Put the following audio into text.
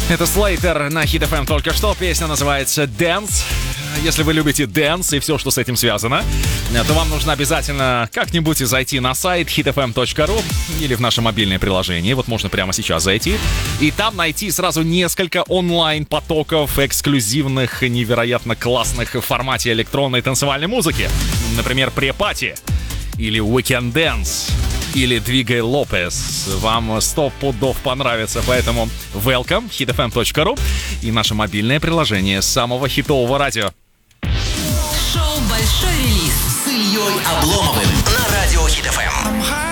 Это Slater на Hit FM только что. Песня называется Dance. Если вы любите dance и все, что с этим связано, то вам нужно обязательно как-нибудь зайти на сайт hitfm.ru или в наше мобильное приложение. Вот можно прямо сейчас зайти и там найти сразу несколько онлайн-потоков эксклюзивных, невероятно классных в формате электронной танцевальной музыки. Например, Pre-Party или Weekend Dance или Двигай Лопес. Вам 100 пудов понравится, поэтому welcome, hitfm.ru и наше мобильное приложение самого хитового радио. Шоу «Большой релиз» с Ильей Обломовым на радио Hit FM.